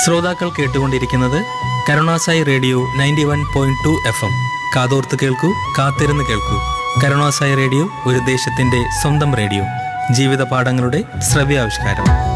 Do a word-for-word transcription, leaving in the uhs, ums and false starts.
ശ്രോതാക്കൾ കേട്ടുകൊണ്ടിരിക്കുന്നത് Karunasai radio ninety one point two F M. കാതോർത്ത് കേൾക്കൂ, കാത്തിരുന്ന് കേൾക്കൂ. കരുണാസായി റേഡിയോ ഒരു ദേശത്തിന്റെ സ്വന്തം റേഡിയോ. ജീവിത പാഠങ്ങളുടെ ശ്രവ്യാവിഷ്കാരം.